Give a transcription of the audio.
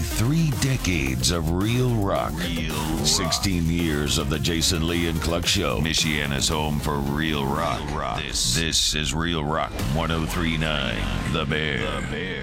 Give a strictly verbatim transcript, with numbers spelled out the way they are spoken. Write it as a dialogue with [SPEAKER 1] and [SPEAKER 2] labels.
[SPEAKER 1] three decades of real rock. Real sixteen rock. Years of the Jason Lee and Cluck Show. Michiana's home for real rock. Real rock. This, this is Real Rock one oh three point nine, The Bear. The Bear.